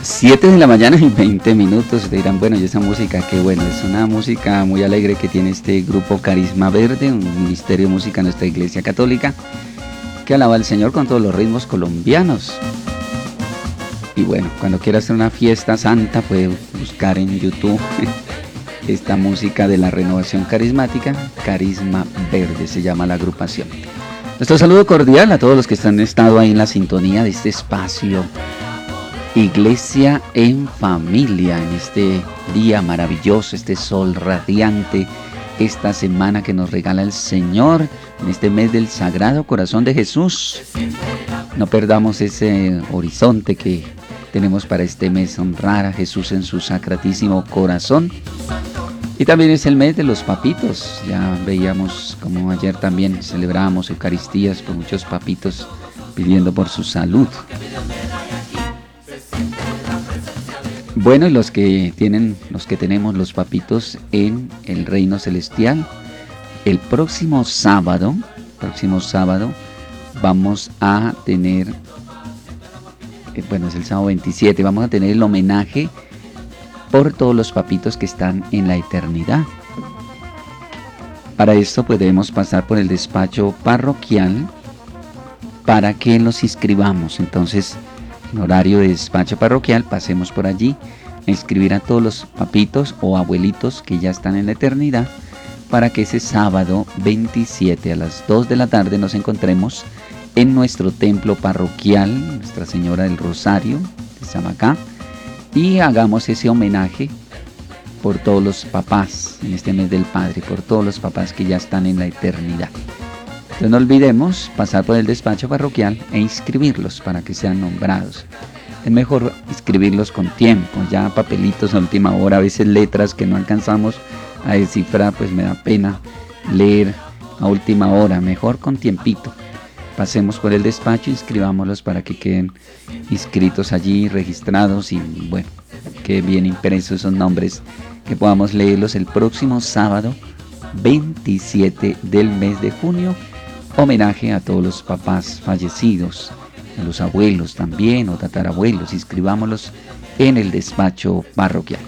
7 de la mañana y 20 minutos. Te dirán, bueno, y esa música, qué bueno, es una música muy alegre que tiene este grupo Carisma Verde, un ministerio de música en nuestra iglesia católica, que alaba al Señor con todos los ritmos colombianos. Y bueno, cuando quiera hacer una fiesta santa, puede buscar en YouTube esta música de la renovación carismática, Carisma Verde se llama la agrupación. Nuestro saludo cordial a todos los que han estado ahí en la sintonía de este espacio Iglesia en Familia, en este día maravilloso, este sol radiante, esta semana que nos regala el Señor, en este mes del Sagrado Corazón de Jesús. No perdamos ese horizonte que tenemos para este mes, honrar a Jesús en su sacratísimo corazón. Y también es el mes de los papitos. Ya veíamos como ayer también celebrábamos Eucaristías por muchos papitos pidiendo por su salud. Bueno, y los que tenemos los papitos en el reino celestial, el próximo sábado vamos a tener, es el sábado 27, vamos a tener el homenaje por todos los papitos que están en la eternidad. Para esto pues debemos pasar por el despacho parroquial para que los inscribamos. Entonces, en horario de despacho parroquial, pasemos por allí a inscribir a todos los papitos o abuelitos que ya están en la eternidad, para que ese sábado 27 a las 2 de la tarde nos encontremos en nuestro templo parroquial, Nuestra Señora del Rosario de Samacá, y hagamos ese homenaje por todos los papás en este mes del Padre, por todos los papás que ya están en la eternidad. Entonces no olvidemos pasar por el despacho parroquial e inscribirlos para que sean nombrados. Es mejor inscribirlos con tiempo, ya papelitos a última hora, a veces letras que no alcanzamos a descifrar, pues me da pena leer a última hora, mejor con tiempito. Pasemos por el despacho, inscribámoslos para que queden inscritos allí, registrados y bueno, que bien impresos esos nombres, que podamos leerlos el próximo sábado 27 del mes de junio. Homenaje a todos los papás fallecidos, a los abuelos también o tatarabuelos, inscribámoslos en el despacho parroquial.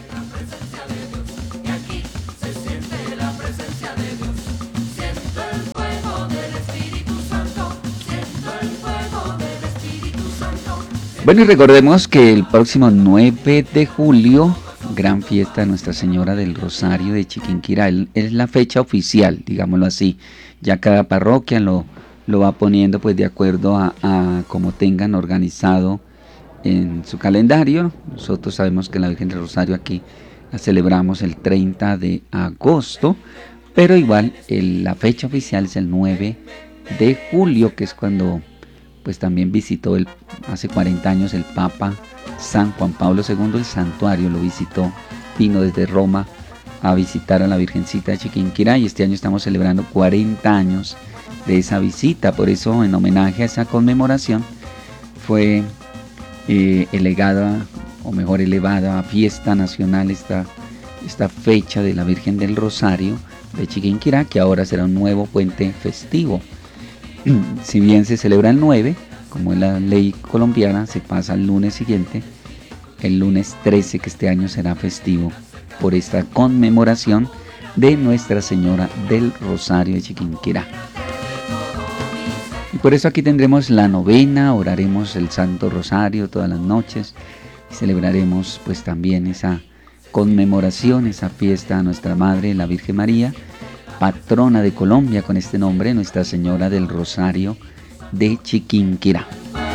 Bueno, y recordemos que el próximo 9 de julio, gran fiesta de Nuestra Señora del Rosario de Chiquinquirá, es la fecha oficial, digámoslo así. Ya cada parroquia lo va poniendo pues de acuerdo a como tengan organizado en su calendario. Nosotros sabemos que la Virgen del Rosario aquí la celebramos el 30 de agosto, pero igual la fecha oficial es el 9 de julio, que es cuando pues también visitó hace 40 años el Papa San Juan Pablo II el santuario, lo visitó, vino desde Roma a visitar a la Virgencita de Chiquinquirá, y este año estamos celebrando 40 años de esa visita. Por eso, en homenaje a esa conmemoración, fue elevada a fiesta nacional esta fecha de la Virgen del Rosario de Chiquinquirá, que ahora será un nuevo puente festivo. Si bien se celebra el 9, como es la ley colombiana, se pasa al lunes siguiente, el lunes 13, que este año será festivo, por esta conmemoración de Nuestra Señora del Rosario de Chiquinquirá. Y por eso aquí tendremos la novena, oraremos el Santo Rosario todas las noches y celebraremos pues también esa conmemoración, esa fiesta a Nuestra Madre, la Virgen María, patrona de Colombia, con este nombre, Nuestra Señora del Rosario de Chiquinquirá.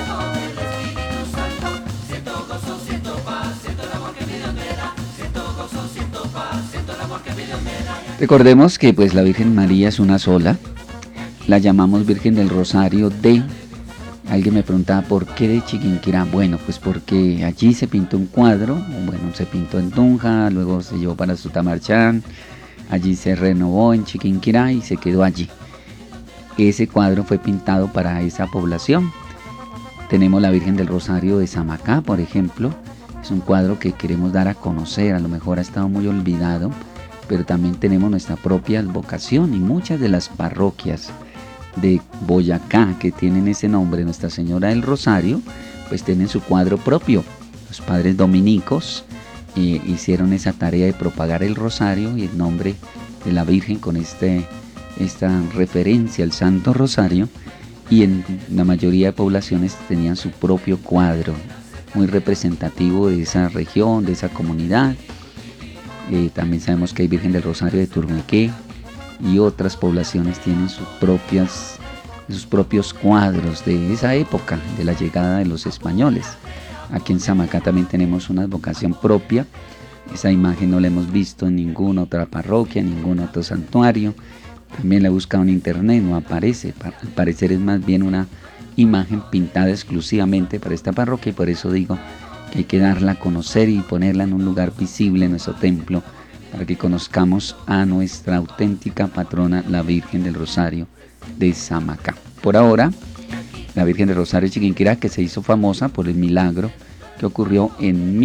Recordemos que pues la Virgen María es una sola, la llamamos Virgen del Rosario de... Alguien me preguntaba ¿por qué de Chiquinquirá? Bueno, pues porque allí se pintó un cuadro, se pintó en Tunja, luego se llevó para Sutamarchán, allí se renovó en Chiquinquirá y se quedó allí. Ese cuadro fue pintado para esa población. Tenemos la Virgen del Rosario de Samacá, por ejemplo, es un cuadro que queremos dar a conocer, a lo mejor ha estado muy olvidado, pero también tenemos nuestra propia advocación, y muchas de las parroquias de Boyacá que tienen ese nombre, Nuestra Señora del Rosario, pues tienen su cuadro propio. los padres dominicos hicieron esa tarea de propagar el rosario y el nombre de la Virgen con esta referencia al Santo Rosario, y en la mayoría de poblaciones tenían su propio cuadro muy representativo de esa región, de esa comunidad. También sabemos que hay Virgen del Rosario de Turmequé, y otras poblaciones tienen sus propios cuadros de esa época, de la llegada de los españoles. Aquí en Samacá también tenemos una advocación propia. Esa imagen no la hemos visto en ninguna otra parroquia, en ningún otro santuario. También la he buscado en internet, no aparece. Al parecer es más bien una imagen pintada exclusivamente para esta parroquia, y por eso digo que hay que darla a conocer y ponerla en un lugar visible en nuestro templo, para que conozcamos a nuestra auténtica patrona, la Virgen del Rosario de Samacá. Por ahora, la Virgen del Rosario de Chiquinquirá, que se hizo famosa por el milagro que ocurrió en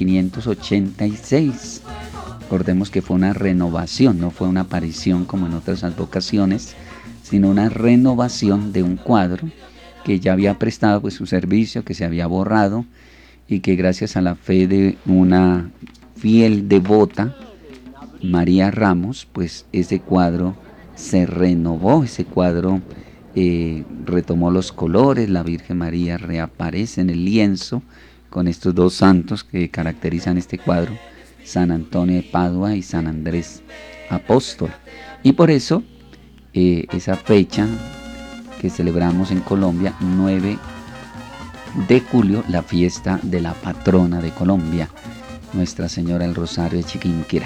1586. Recordemos que fue una renovación, no fue una aparición como en otras advocaciones, sino una renovación de un cuadro que ya había prestado pues su servicio, que se había borrado, y que gracias a la fe de una fiel devota, María Ramos, pues ese cuadro se renovó, ese cuadro retomó los colores, la Virgen María reaparece en el lienzo con estos dos santos que caracterizan este cuadro, San Antonio de Padua y San Andrés Apóstol. Y por eso esa fecha que celebramos en Colombia, 9 de julio, la fiesta de la patrona de Colombia, Nuestra Señora del Rosario de Chiquinquirá.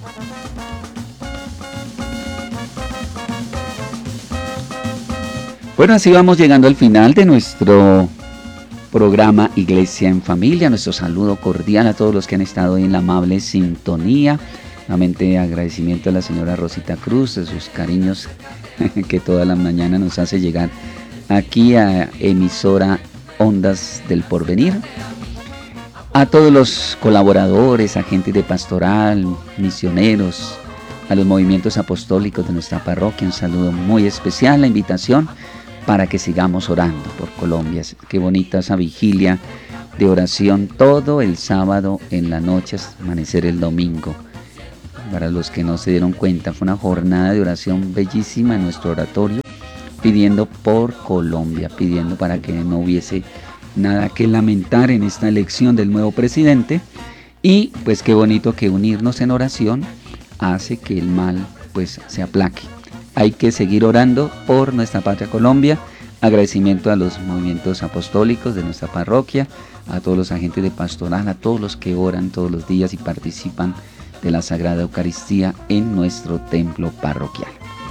Bueno, así vamos llegando al final de nuestro programa Iglesia en Familia. Nuestro saludo cordial a todos los que han estado hoy en la amable sintonía. Nuevamente agradecimiento a la señora Rosita Cruz de sus cariños que toda la mañana nos hace llegar aquí a emisora Ondas del Porvenir. A todos los colaboradores, agentes de pastoral, misioneros, a los movimientos apostólicos de nuestra parroquia, un saludo muy especial, la invitación para que sigamos orando por Colombia. Qué bonita esa vigilia de oración todo el sábado en la noche hasta amanecer el domingo. Para los que no se dieron cuenta, fue una jornada de oración bellísima en nuestro oratorio, pidiendo por Colombia, pidiendo para que no hubiese nada que lamentar en esta elección del nuevo presidente. Y pues qué bonito que unirnos en oración hace que el mal pues se aplaque. Hay que seguir orando por nuestra patria Colombia. Agradecimiento a los movimientos apostólicos de nuestra parroquia, a todos los agentes de pastoral, a todos los que oran todos los días y participan de la Sagrada Eucaristía en nuestro templo parroquial.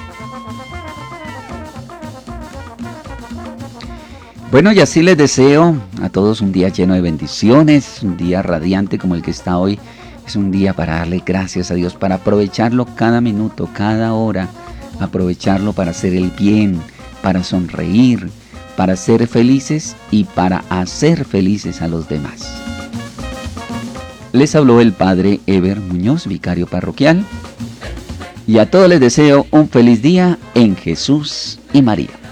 Bueno, y así les deseo a todos un día lleno de bendiciones, un día radiante como el que está hoy. Es un día para darle gracias a Dios, para aprovecharlo cada minuto, cada hora, aprovecharlo para hacer el bien, para sonreír, para ser felices y para hacer felices a los demás. Les habló el Padre Eber Muñoz, vicario parroquial, y a todos les deseo un feliz día en Jesús y María.